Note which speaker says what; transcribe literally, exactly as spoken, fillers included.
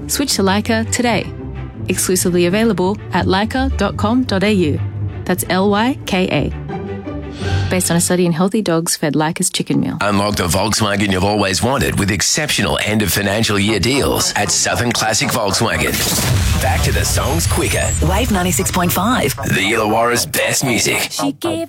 Speaker 1: Switch to Lyca today. Exclusively available at lyca dot com dot a u. That's L Y K A. Based on a study in healthy dogs fed Lyca's chicken meal.
Speaker 2: Unlock the Volkswagen you've always wanted with exceptional end of financial year deals at Southern Classic Volkswagen. Back to the songs quicker.
Speaker 3: Wave ninety-six point five.
Speaker 2: The Illawarra's best music.
Speaker 4: She gave